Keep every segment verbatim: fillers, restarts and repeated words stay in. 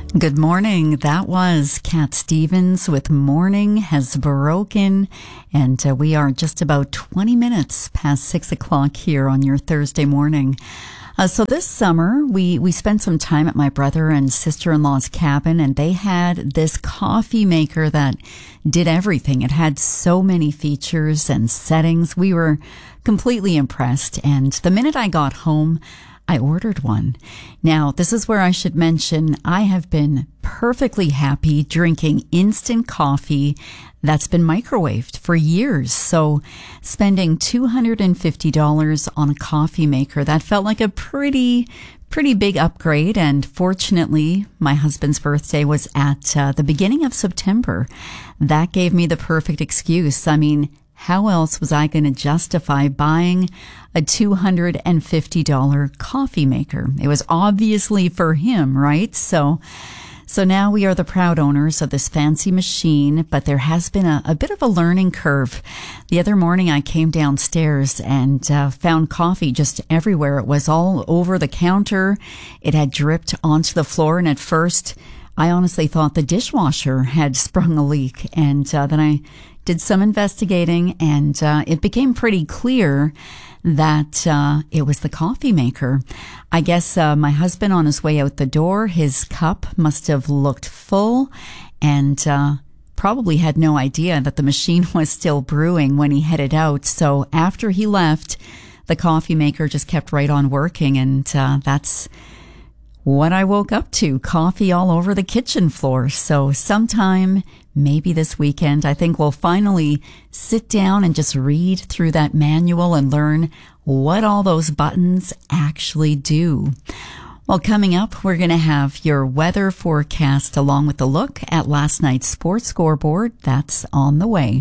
Good morning. That was Cat Stevens with Morning Has Broken. And uh, we are just about twenty minutes past six o'clock here on your Thursday morning. Uh, so this summer, we, we spent some time at my brother and sister-in-law's cabin, and they had this coffee maker that did everything. It had so many features and settings. We were completely impressed. And the minute I got home, I ordered one. Now, this is where I should mention I have been perfectly happy drinking instant coffee that's been microwaved for years. So spending two hundred fifty dollars on a coffee maker, that felt like a pretty, pretty big upgrade. And fortunately, my husband's birthday was at uh, the beginning of September. That gave me the perfect excuse. I mean, how else was I going to justify buying a two hundred fifty dollars coffee maker? It was obviously for him, right? So, so now we are the proud owners of this fancy machine, but there has been a, a bit of a learning curve. The other morning I came downstairs and uh, found coffee just everywhere. It was all over the counter. It had dripped onto the floor, and at first I honestly thought the dishwasher had sprung a leak. And uh, then I did some investigating, and uh, it became pretty clear that uh, it was the coffee maker. I guess uh, my husband, on his way out the door, his cup must have looked full, and uh, probably had no idea that the machine was still brewing when he headed out. So after he left, the coffee maker just kept right on working, and uh, that's what I woke up to, coffee all over the kitchen floor. So sometime, maybe this weekend, I think we'll finally sit down and just read through that manual and learn what all those buttons actually do. Well, coming up, we're going to have your weather forecast along with a look at last night's sports scoreboard. That's on the way.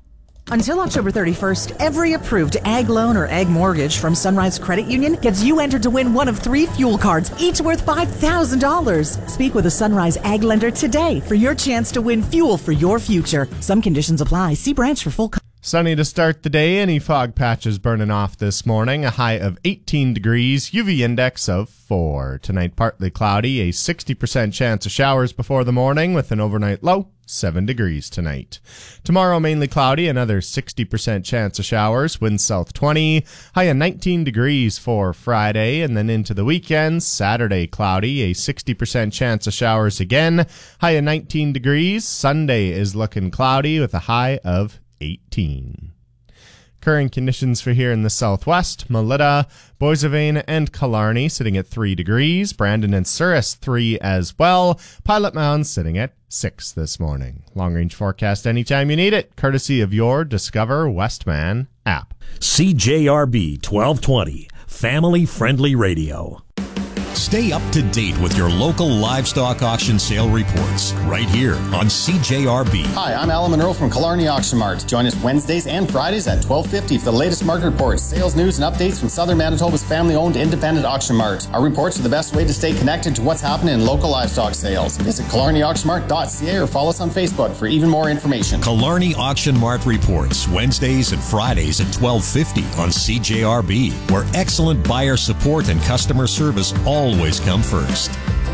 Until October thirty-first, every approved ag loan or ag mortgage from Sunrise Credit Union gets you entered to win one of three fuel cards, each worth five thousand dollars. Speak with a Sunrise ag lender today for your chance to win fuel for your future. Some conditions apply. See branch for full. Sunny to start the day. Any fog patches burning off this morning. A high of eighteen degrees. U V index of four. Tonight, partly cloudy. A sixty percent chance of showers before the morning with an overnight low. seven degrees tonight. Tomorrow, mainly cloudy. Another sixty percent chance of showers. Wind south twenty. High of nineteen degrees for Friday. And then into the weekend. Saturday, cloudy. A sixty percent chance of showers again. High of nineteen degrees. Sunday is looking cloudy with a high of eighteen. Current conditions for here in the southwest: Melita, Boissevain, and Killarney sitting at three degrees. Brandon and Souris three as well. Pilot Mound sitting at six this morning. Long range forecast anytime you need it, courtesy of your Discover Westman app. C J R B twelve twenty, family friendly radio. Stay up to date with your local livestock auction sale reports right here on C J R B. Hi, I'm Alan Monroe from Killarney Auction Mart. Join us Wednesdays and Fridays at twelve fifty for the latest market reports, sales news, and updates from Southern Manitoba's family-owned independent auction mart. Our reports are the best way to stay connected to what's happening in local livestock sales. Visit killarney auction mart dot c a or follow us on Facebook for even more information. Killarney Auction Mart reports Wednesdays and Fridays at twelve fifty on C J R B, where excellent buyer support and customer service always come first.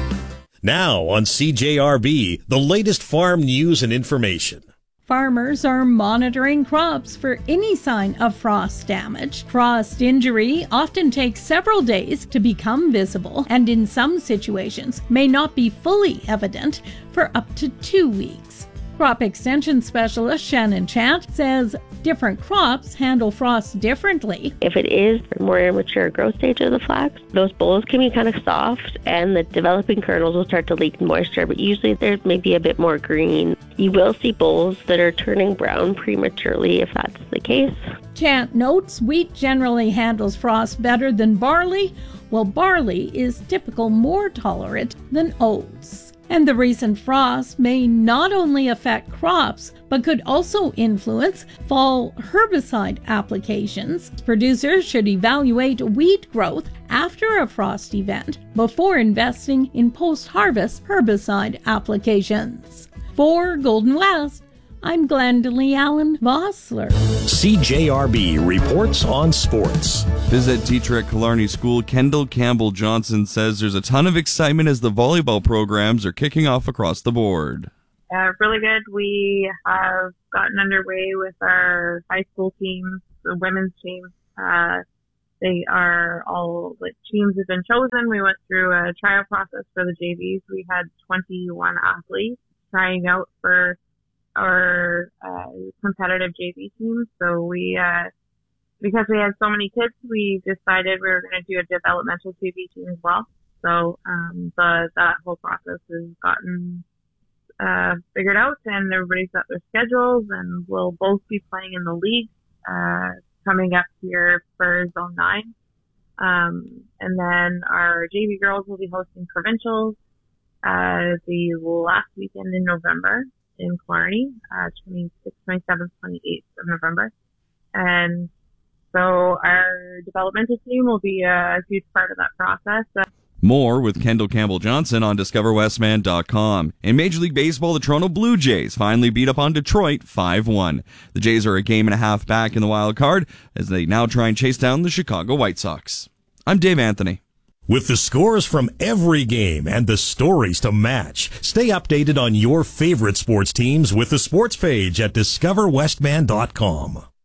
Now on C J R B, the latest farm news and information. Farmers are monitoring crops for any sign of frost damage. Frost injury often takes several days to become visible, and in some situations may not be fully evident for up to two weeks. Crop extension specialist Shannon Chant says different crops handle frost differently. If it is the more immature growth stage of the flax, those bolls can be kind of soft and the developing kernels will start to leak moisture, but usually there may be a bit more green. You will see bolls that are turning brown prematurely if that's the case. Chant notes wheat generally handles frost better than barley, while barley is typically more tolerant than oats. And the recent frost may not only affect crops, but could also influence fall herbicide applications. Producers should evaluate wheat growth after a frost event before investing in post-harvest herbicide applications. For Golden West, I'm Glendalee Allen Vossler. C J R B reports on sports. Visit teacher at Killarney School, Kendall Campbell Johnson, says there's a ton of excitement as the volleyball programs are kicking off across the board. Uh, really good. We have gotten underway with our high school teams, the women's team. Uh, they are all, like, teams have been chosen. We went through a trial process for the J Vs. We had twenty-one athletes trying out for our uh, competitive J V teams. So we, uh, because we had so many kids, we decided we were going to do a developmental J V team as well. So um, the, that whole process has gotten Uh, figured out, and everybody's got their schedules, and we'll both be playing in the league uh, coming up here for Zone nine. Um, and then our J V girls will be hosting provincials uh, the last weekend in November in Killarney, uh, twenty-sixth, twenty-seventh, twenty-eighth of November. And so our developmental team will be a huge part of that process. Uh, More with Kendall Campbell Johnson on discover westman dot com. In Major League Baseball, the Toronto Blue Jays finally beat up on Detroit five one. The Jays are a game and a half back in the wild card as they now try and chase down the Chicago White Sox. I'm Dave Anthony. With the scores from every game and the stories to match, stay updated on your favorite sports teams with the sports page at discover westman dot com.